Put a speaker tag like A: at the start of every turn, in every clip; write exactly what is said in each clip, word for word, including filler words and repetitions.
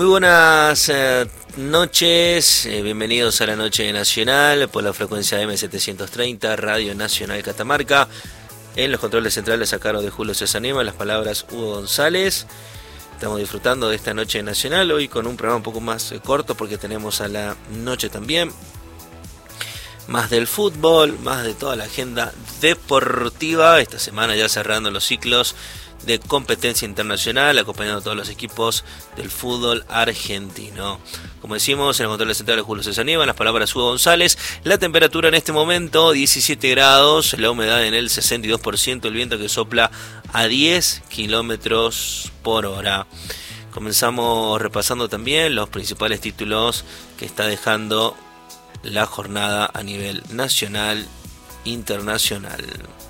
A: Muy buenas eh, noches, eh, bienvenidos a la Noche Nacional por la frecuencia M setecientos treinta, Radio Nacional Catamarca. En los controles centrales a cargo de Julio Cesanema, las palabras Hugo González. Estamos disfrutando de esta Noche Nacional, hoy con un programa un poco más eh, corto porque tenemos a la noche también más del fútbol, más de toda la agenda deportiva. Esta semana ya cerrando los ciclos de competencia internacional, acompañando a todos los equipos del fútbol argentino. Como decimos, en el control central de Julio César Nieva, las palabras Hugo González. La temperatura en este momento, diecisiete grados, la humedad en el sesenta y dos por ciento, el viento que sopla a diez kilómetros por hora. Comenzamos repasando también los principales títulos que está dejando la jornada a nivel nacional, internacional.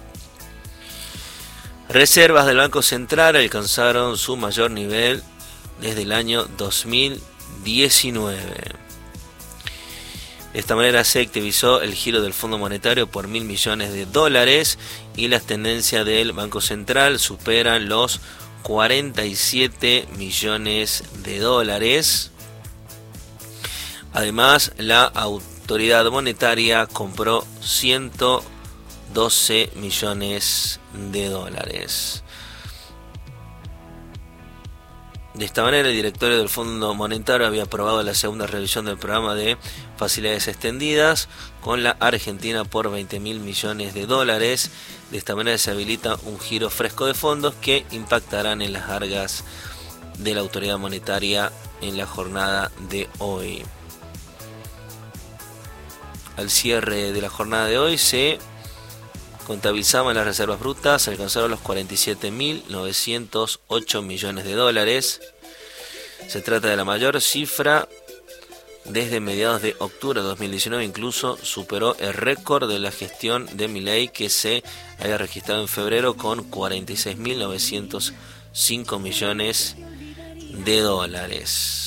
A: Reservas del Banco Central alcanzaron su mayor nivel desde el año dos mil diecinueve. De esta manera se activizó el giro del Fondo Monetario por mil millones de dólares y las tendencias del Banco Central superan los cuarenta y siete millones de dólares. Además, la autoridad monetaria compró ciento doce millones de dólares. De esta manera, el directorio del Fondo Monetario había aprobado la segunda revisión del programa de facilidades extendidas con la Argentina por veinte mil millones de dólares. De esta manera se habilita un giro fresco de fondos que impactarán en las arcas de la autoridad monetaria en la jornada de hoy. Al cierre de la jornada de hoy se contabilizaban las reservas brutas, alcanzaron los cuarenta y siete mil novecientos ocho millones de dólares. Se trata de la mayor cifra desde mediados de octubre de dos mil diecinueve, incluso superó el récord de la gestión de Milei que se había registrado en febrero con cuarenta y seis mil novecientos cinco millones de dólares.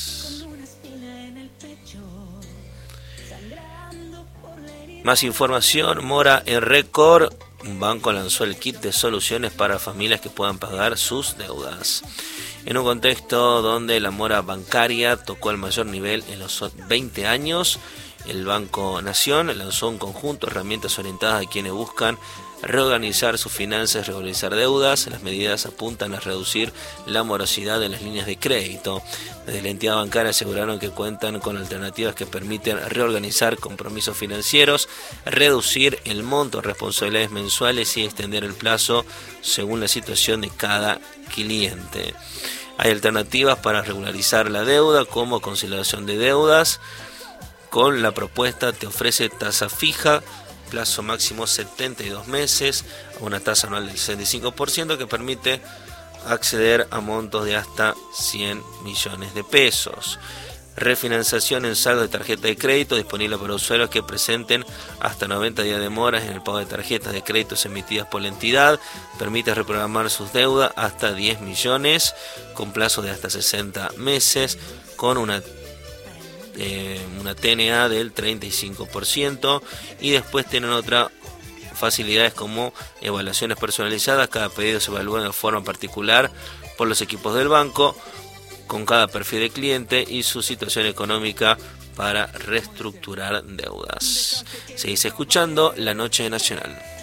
A: Más información, Mora en récord. Un banco lanzó el kit de soluciones para familias que puedan pagar sus deudas. En un contexto donde la mora bancaria tocó el mayor nivel en los veinte años, el Banco Nación lanzó un conjunto de herramientas orientadas a quienes buscan reorganizar sus finanzas, regularizar deudas. Las medidas apuntan a reducir la morosidad de las líneas de crédito. Desde la entidad bancaria aseguraron que cuentan con alternativas que permiten reorganizar compromisos financieros, reducir el monto de responsabilidades mensuales y extender el plazo según la situación de cada cliente. Hay alternativas para regularizar la deuda, como conciliación de deudas. Con la propuesta te ofrece tasa fija, plazo máximo setenta y dos meses, a una tasa anual del sesenta y cinco por ciento que permite acceder a montos de hasta cien millones de pesos. Refinanciación en saldo de tarjeta de crédito disponible para usuarios que presenten hasta noventa días de demoras en el pago de tarjetas de créditos emitidas por la entidad. Permite reprogramar sus deudas hasta diez millones con plazo de hasta sesenta meses con una Eh, una T N A del treinta y cinco por ciento, y después tienen otras facilidades como evaluaciones personalizadas. Cada pedido se evalúa de forma particular por los equipos del banco con cada perfil de cliente y su situación económica para reestructurar deudas. Seguís escuchando La Noche Nacional.